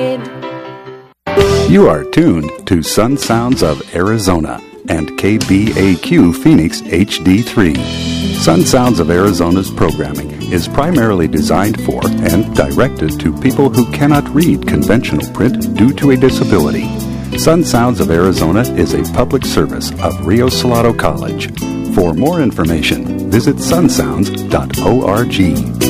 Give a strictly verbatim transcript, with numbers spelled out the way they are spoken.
kid. You are tuned to Sun Sounds of Arizona and K B A Q Phoenix H D three. Sun Sounds of Arizona's programming is primarily designed for and directed to people who cannot read conventional print due to a disability. Sun Sounds of Arizona is a public service of Rio Salado College. For more information, visit sun sounds dot org.